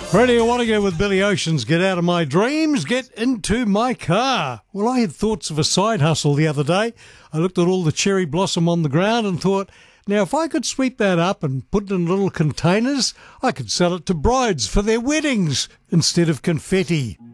Radio Wannigo with Billy Ocean's Get Out of My Dreams, Get Into My Car. Well, I had thoughts of a side hustle the other day. I looked at all the cherry blossom on the ground and thought, now if I could sweep that up and put it in little containers, I could sell it to brides for their weddings instead of confetti.